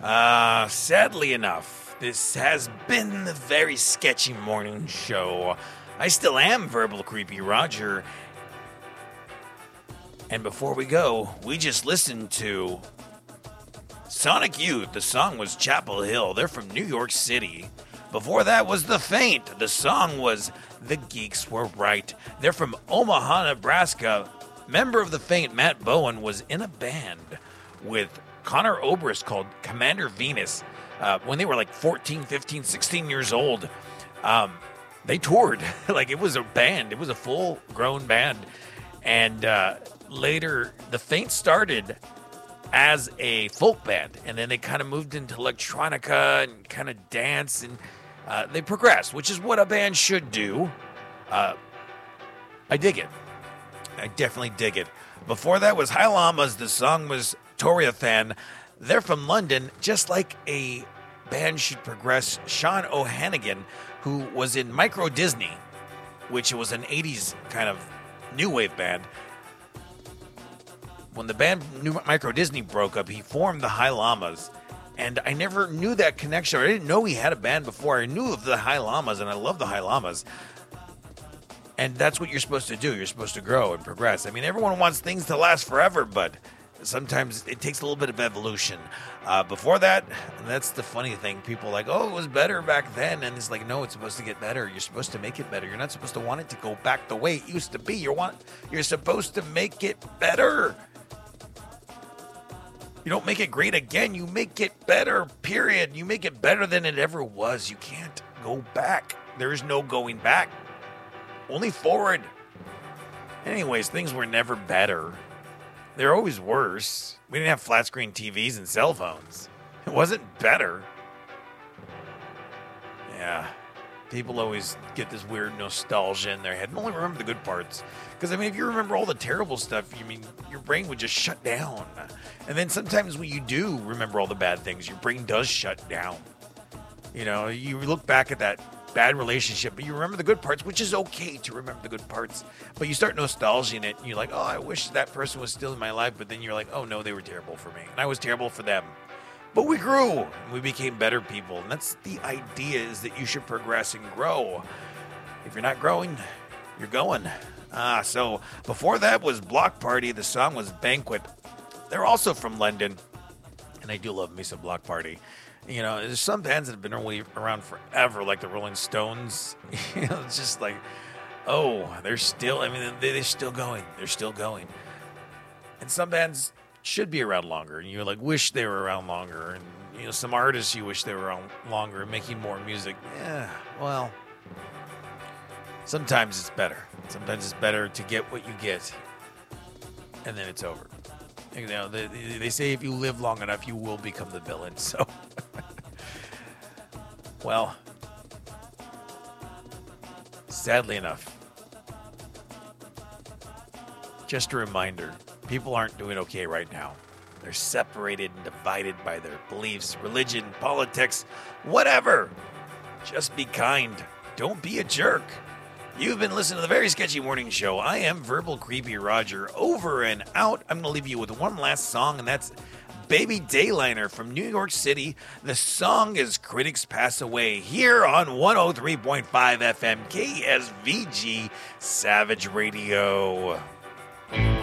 Sadly enough, this has been the very sketchy morning show. I still am Verbal Creepy Roger. And before we go, we just listened to Sonic Youth. The song was Chapel Hill. They're from New York City. Before that was The Faint. The song was The Geeks Were Right. They're from Omaha, Nebraska. Member of The Faint, Matt Bowen, was in a band with Connor Oberst called Commander Venus when they were like 14, 15, 16 years old. They toured. Like, it was a band. It was a full-grown band. And later, The Faint started as a folk band, and then they kind of moved into electronica and kind of dance, and they progressed, which is what a band should do. I dig it. I definitely dig it. Before that was High Llamas. The song was Toriathan. They're from London, just like a band should progress. Sean O'Hannigan, who was in Micro Disney, which was an 80s kind of new wave band. When the band Micro Disney broke up, he formed the High Llamas. And I never knew that connection. I didn't know he had a band before. I knew of the High Llamas, and I love the High Llamas. And that's what you're supposed to do. You're supposed to grow and progress. I mean, everyone wants things to last forever, but sometimes it takes a little bit of evolution. Before that, and that's the funny thing. People are like, oh, it was better back then. And it's like, no, it's supposed to get better. You're supposed to make it better. You're not supposed to want it to go back the way it used to be. You're supposed to make it better. You don't make it great again. You make it better, period. You make it better than it ever was. You can't go back. There is no going back. Only forward. Anyways, things were never better. They're always worse. We didn't have flat screen TVs and cell phones. It wasn't better. Yeah. People always get this weird nostalgia in their head and only remember the good parts. Because, I mean, if you remember all the terrible stuff, your brain would just shut down. And then sometimes when you do remember all the bad things, your brain does shut down. You know, you look back at that bad relationship, but you remember the good parts, which is okay to remember the good parts. But you start nostalgia in it, and you're like, oh, I wish that person was still in my life. But then you're like, oh, no, they were terrible for me. And I was terrible for them. But we grew, and we became better people. And that's the idea, is that you should progress and grow. If you're not growing, you're going. So before that was Block Party. The song was Banquet. They're also from London, and I do love me some Block Party. You know, there's some bands that have been around forever, like the Rolling Stones. You know, it's just like, oh, they're still, they're still going. They're still going. And some bands should be around longer, and you like wish they were around longer. And, you know, some artists you wish they were around longer and making more music. Yeah, well, sometimes it's better. Sometimes it's better to get what you get, and then it's over. You know, they say if you live long enough, you will become the villain. So, well, sadly enough, just a reminder, people aren't doing okay right now. They're separated and divided by their beliefs, religion, politics, whatever. Just be kind. Don't be a jerk. You've been listening to the Very Sketchy Morning Show. I am Verbal Creepy Roger. Over and out. I'm going to leave you with one last song, and that's Baby Dayliner from New York City. The song is Critics Pass Away here on 103.5 FM KSVG Savage Radio.